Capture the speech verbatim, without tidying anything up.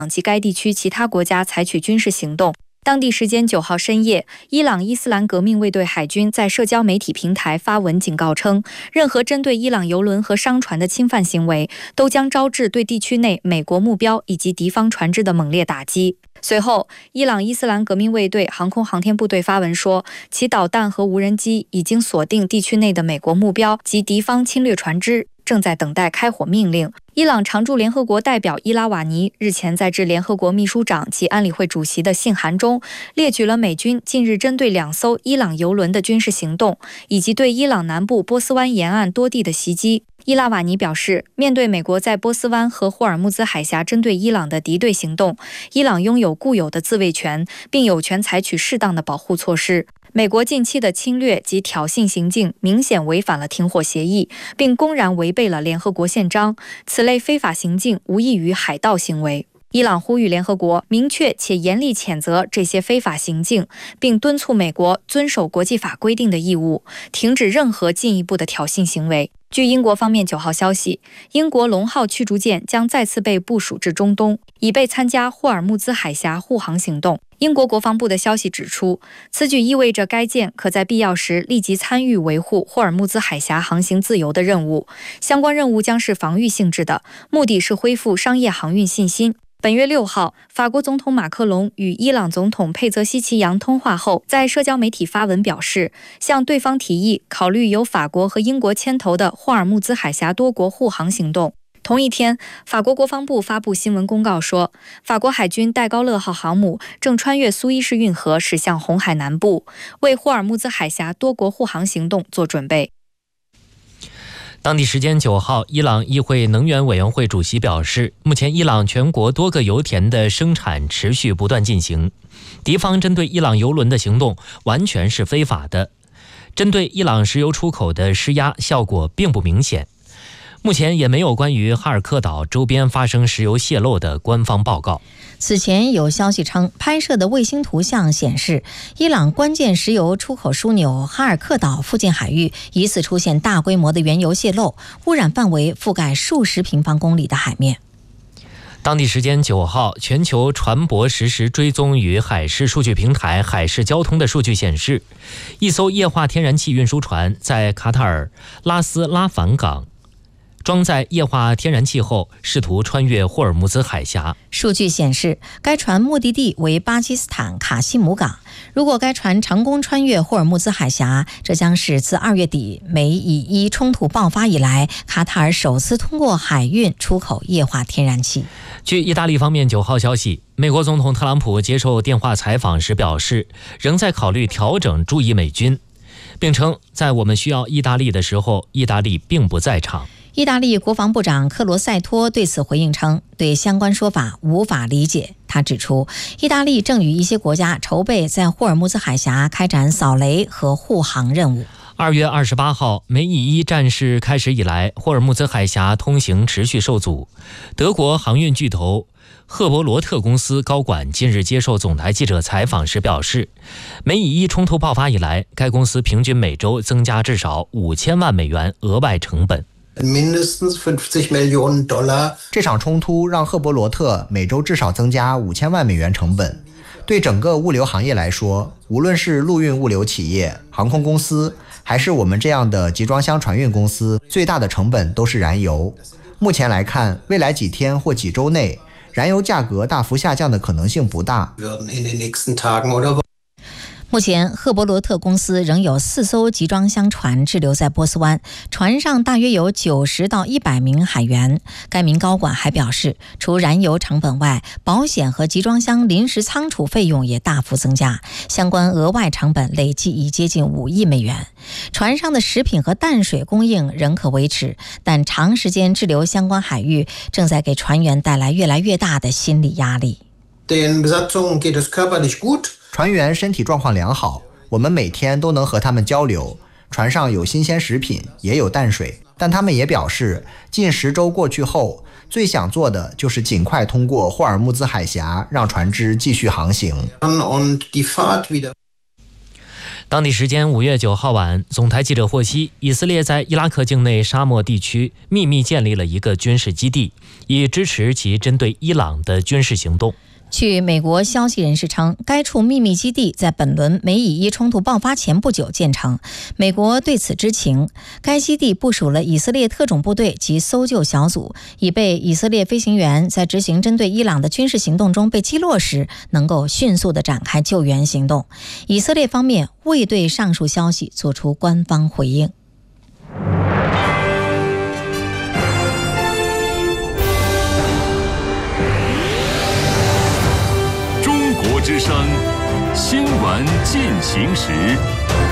及该地区其他国家采取军事行动。当地时间九号深夜，伊朗伊斯兰革命卫队海军在社交媒体平台发文警告称，任何针对伊朗油轮和商船的侵犯行为，都将招致对地区内美国目标以及敌方船只的猛烈打击。随后，伊朗伊斯兰革命卫队航空航天部队发文说，其导弹和无人机已经锁定地区内的美国目标及敌方侵略船只，正在等待开火命令。伊朗常驻联合国代表伊拉瓦尼日前在致联合国秘书长及安理会主席的信函中，列举了美军近日针对两艘伊朗油轮的军事行动，以及对伊朗南部波斯湾沿岸多地的袭击。伊拉瓦尼表示，面对美国在波斯湾和霍尔木兹海峡针对伊朗的敌对行动，伊朗拥有固有的自卫权，并有权采取适当的保护措施。美国近期的侵略及挑衅行径明显违反了停火协议，并公然违背了联合国宪章，此类非法行径无异于海盗行为。伊朗呼吁联合国明确且严厉谴责这些非法行径，并敦促美国遵守国际法规定的义务，停止任何进一步的挑衅行为。据英国方面九号消息，英国龙号驱逐舰将再次被部署至中东，以备参加霍尔木兹海峡护航行动。英国国防部的消息指出，此举意味着该舰可在必要时立即参与维护霍尔木兹海峡航行自由的任务。相关任务将是防御性质的，目的是恢复商业航运信心。本月六号，法国总统马克龙与伊朗总统佩泽西奇扬通话后，在社交媒体发文表示，向对方提议考虑由法国和英国牵头的霍尔木兹海峡多国护航行动。同一天，法国国防部发布新闻公告说，法国海军戴高乐号航母正穿越苏伊士运河驶向红海南部，为霍尔木兹海峡多国护航行动做准备。 当地时间九号，伊朗议会能源委员会主席表示，目前伊朗全国多个油田的生产持续不断进行，敌方针对伊朗油轮的行动完全是非法的，针对伊朗石油出口的施压效果并不明显。目前也没有关于哈尔克岛周边发生石油泄漏的官方报告。 此前有消息称，拍摄的卫星图像显示，伊朗关键石油出口枢纽哈尔克岛附近海域疑似出现大规模的原油泄漏，污染范围覆盖数十平方公里的海面。 当地时间九号，全球船舶实时追踪与海事数据平台海事交通的数据显示，一艘液化天然气运输船在卡塔尔拉斯拉凡港装载液化天然气后，试图穿越霍尔木兹海峡。 数据显示，该船目的地为巴基斯坦卡西姆港。如果该船成功穿越霍尔木兹海峡，这将是自二月底美以伊冲突爆发以来，卡塔尔首次通过海运出口液化天然气。 据意大利方面九号消息，美国总统特朗普接受电话采访时表示，仍在考虑调整驻意美军，并称在我们需要意大利的时候，意大利并不在场。 意大利国防部长克罗塞托对此回应称，对相关说法无法理解。他指出，意大利正与一些国家筹备在霍尔木兹海峡开展扫雷和护航任务。 二月二十八号，美以伊战事开始以来，霍尔木兹海峡通行持续受阻。德国航运巨头赫伯罗特公司高管近日接受总台记者采访时表示，美以伊冲突爆发以来，该公司平均每周增加至少五千万美元额外成本。 这场冲突让赫伯罗特每周至少增加五千万美元成本。对整个物流行业来说，无论是陆运物流企业、航空公司，还是我们这样的集装箱船运公司，最大的成本都是燃油。目前来看，未来几天或几周内，燃油价格大幅下降的可能性不大。 目前，赫伯罗特公司仍有四艘集装箱船滞留在波斯湾，船上大约有九十到一百名海员。该名高管还表示，除燃油成本外，保险和集装箱临时仓储费用也大幅增加，相关额外成本累计已接近五亿美元。船上的食品和淡水供应仍可维持，但长时间滞留相关海域正在给船员带来越来越大的心理压力。 船员身体状况良好，我们每天都能和他们交流。船上有新鲜食品，也有淡水，但他们也表示，近十周过去后，最想做的就是尽快通过霍尔木兹海峡，让船只继续航行。 当地时间五月九号晚，总台记者获悉，以色列在伊拉克境内沙漠地区秘密建立了一个军事基地，以支持其针对伊朗的军事行动。 据美国消息人士称，该处秘密基地在本轮美以伊冲突爆发前不久建成。美国对此知情，该基地部署了以色列特种部队及搜救小组，以备以色列飞行员在执行针对伊朗的军事行动中被击落时，能够迅速地展开救援行动。以色列方面未对上述消息作出官方回应。 之声新闻进行时。